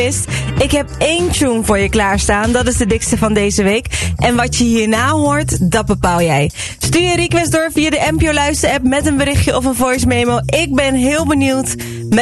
Ik heb 1 tune voor je klaarstaan. Dat is de dikste van deze week. En wat je hierna hoort, dat bepaal jij. Stuur je request door via de NPO Luister app met een berichtje of een voice memo. Ik ben heel benieuwd.